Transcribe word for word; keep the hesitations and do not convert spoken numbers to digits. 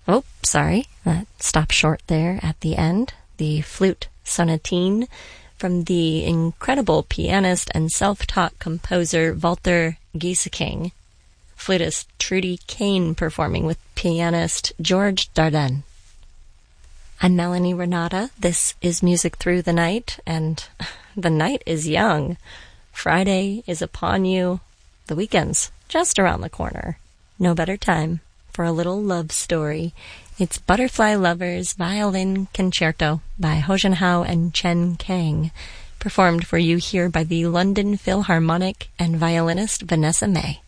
Oh, sorry, that stopped short there at the end. The Flute Sonatine from the incredible pianist and self-taught composer Walter Gieseking. Flutist Trudy Kane performing with pianist George Dardenne. I'm Melanie Renata. This is Music Through the Night, and the night is young. Friday is upon you. The weekend's just around the corner. No better time for a little love story. It's Butterfly Lovers Violin Concerto by Ho Jun Hao and Chen Kang, performed for you here by the London Philharmonic and violinist Vanessa May.